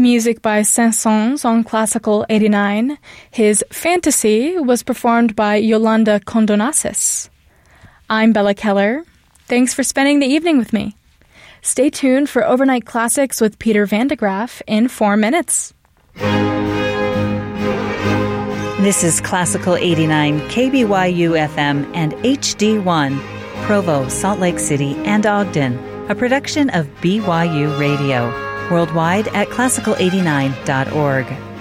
Music by Saint-Saëns on Classical 89. His Fantasy was performed by Yolanda Condonasis. I'm Bella Keller. Thanks for spending the evening with me. Stay tuned for Overnight Classics with Peter Van de Graaf in 4 minutes. This is Classical 89, KBYU FM and HD1, Provo, Salt Lake City, and Ogden, a production of BYU Radio. Worldwide at classical89.org.